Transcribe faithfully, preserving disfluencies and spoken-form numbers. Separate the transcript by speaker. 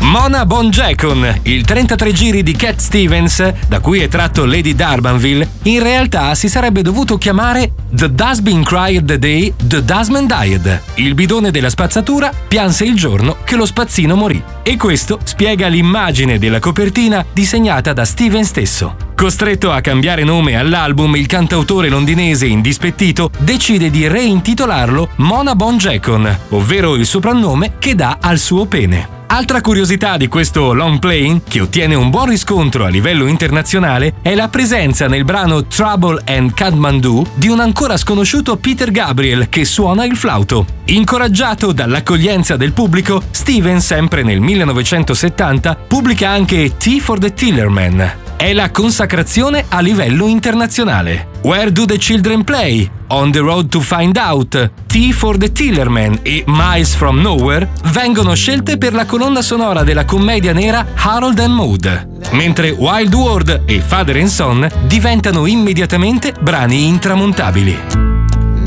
Speaker 1: Mona Bonjacon, il trentatré giri di Cat Stevens, da cui è tratto Lady D'Urbanville, in realtà si sarebbe dovuto chiamare The Dustbin Cried the Day the Dustman Died. Il bidone della spazzatura pianse il giorno che lo spazzino morì. E questo spiega l'immagine della copertina disegnata da Steven stesso. Costretto a cambiare nome all'album, il cantautore londinese indispettito decide di reintitolarlo Mona Bonjacon, ovvero il soprannome che dà al suo pene. Altra curiosità di questo long play, che ottiene un buon riscontro a livello internazionale, è la presenza nel brano Trouble and Kathmandu di un ancora sconosciuto Peter Gabriel che suona il flauto. Incoraggiato dall'accoglienza del pubblico, Steven, sempre nel millenovecentosettanta, pubblica anche Tea for the Tillerman. È la consacrazione a livello internazionale. Where Do the Children Play? On the Road to Find Out, Tea for the Tillerman e Miles from Nowhere vengono scelte per la colonna sonora della commedia nera Harold and Maude, mentre Wild World e Father and Son diventano immediatamente brani intramontabili.